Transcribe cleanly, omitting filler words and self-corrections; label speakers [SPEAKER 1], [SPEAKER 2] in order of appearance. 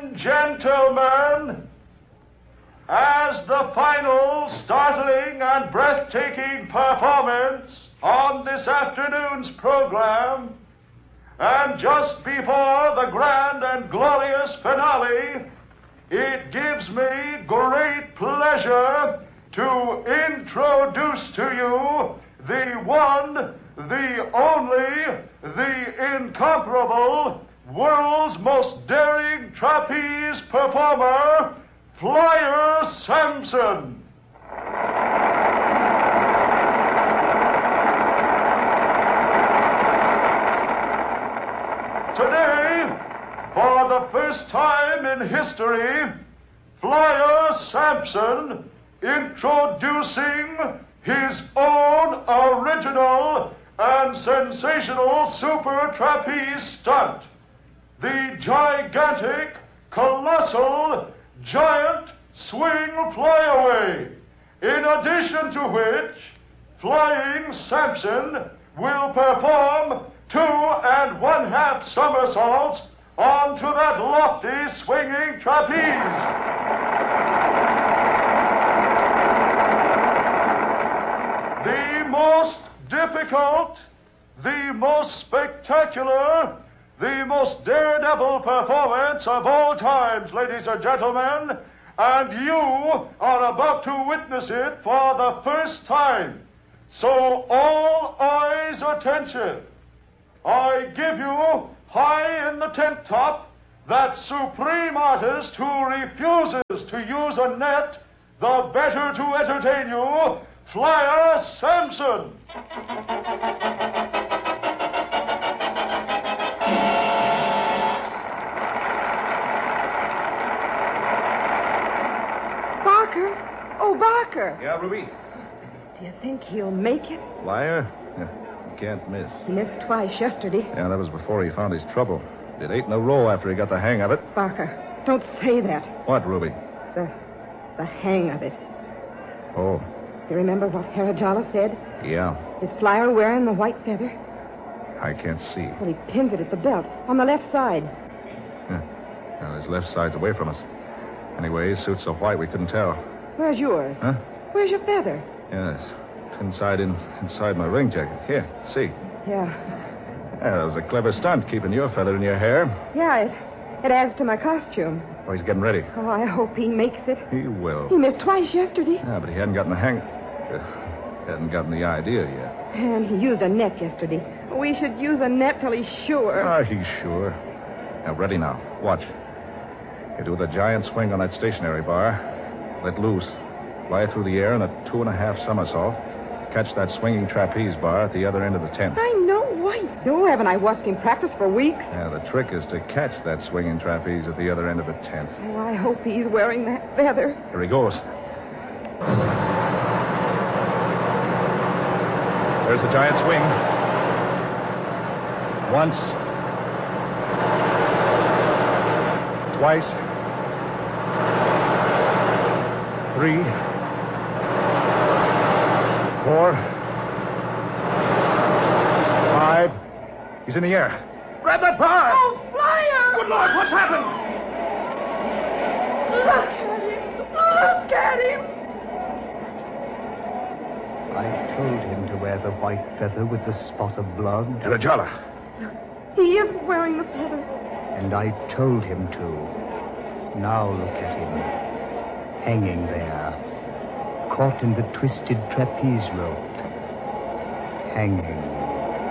[SPEAKER 1] and gentlemen, as the final startling and breathtaking performance on this afternoon's program, and just before the grand and glorious finale, it gives me great pleasure to introduce to you the one, the only, the incomparable, world's most daring trapeze performer, Flyer Sampson. Today, for the first time in history, Flyer Sampson introducing his own original and sensational super trapeze stunt, the gigantic, colossal, giant swing flyaway, in addition to which Flying Sampson will perform 2 1/2 somersaults onto that lofty swinging trapeze. The most difficult, the most spectacular, the most daredevil performance of all times, ladies and gentlemen, and you are about to witness it for the first time. So all eyes attention. I give you, high in the tent top, that supreme artist who refuses to use a net, the better to entertain you, Flyer Sampson.
[SPEAKER 2] Barker? Oh, Barker.
[SPEAKER 3] Yeah, Ruby?
[SPEAKER 2] Do you think he'll make it?
[SPEAKER 3] Flyer? Yeah, you can't miss.
[SPEAKER 2] He missed twice yesterday.
[SPEAKER 3] Yeah, that was before he found his trouble. Did 8 in a row after he got the hang of it.
[SPEAKER 2] Barker, don't say that.
[SPEAKER 3] What, Ruby?
[SPEAKER 2] The hang of it.
[SPEAKER 3] Oh,
[SPEAKER 2] You remember what Harajala said?
[SPEAKER 3] yeah.
[SPEAKER 2] Is Flyer wearing the white feather?
[SPEAKER 3] I can't see.
[SPEAKER 2] Well, he pins it at the belt, on the left side.
[SPEAKER 3] Yeah. Well, his left side's away from us. Anyway, his suit's so white we couldn't tell.
[SPEAKER 2] Where's yours?
[SPEAKER 3] Huh?
[SPEAKER 2] Where's your feather?
[SPEAKER 3] Yes. Inside my ring jacket. Here, see.
[SPEAKER 2] Yeah.
[SPEAKER 3] Yeah, that was a clever stunt, keeping your feather in your hair.
[SPEAKER 2] Yeah, it adds to my costume.
[SPEAKER 3] Oh, he's getting ready.
[SPEAKER 2] Oh, I hope he makes it.
[SPEAKER 3] He will.
[SPEAKER 2] He missed twice yesterday.
[SPEAKER 3] Yeah, but he hadn't gotten the hang... hadn't gotten the idea yet.
[SPEAKER 2] And he used a net yesterday. We should use a net till he's sure.
[SPEAKER 3] Ah, he's sure. Now, ready now. Watch. You do the giant swing on that stationary bar. Let loose. Fly through the air in a 2 1/2 somersault. Catch that swinging trapeze bar at the other end of the tent.
[SPEAKER 2] I know. Haven't I watched him practice for weeks?
[SPEAKER 3] Yeah, the trick is to catch that swinging trapeze at the other end of the tent.
[SPEAKER 2] Oh, I hope he's wearing that feather.
[SPEAKER 3] Here he goes. There's the giant swing. Once. Twice. 3. 4. 5. He's in the air. Grab that bar!
[SPEAKER 2] Oh, Flyer!
[SPEAKER 3] Good Lord, what's happened?
[SPEAKER 2] Look at him! Look at him!
[SPEAKER 4] I told him to wear the white feather with the spot of blood.
[SPEAKER 3] Harajala.
[SPEAKER 2] He isn't wearing the feather.
[SPEAKER 4] And I told him to. Now look at him. Hanging there. Caught in the twisted trapeze rope. Hanging.